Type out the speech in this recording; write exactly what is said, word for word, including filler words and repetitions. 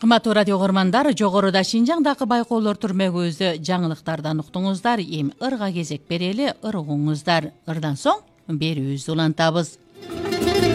Кымбаттуу радио көрмандар, жогоруда Шинжаңдагы байкоолор түрмөгүбүздү жаңылыктардан уктуңуздар. Эми ырга кезек берели, ыргыңыздар. Ырдан соң берүүбүздү улантабыз.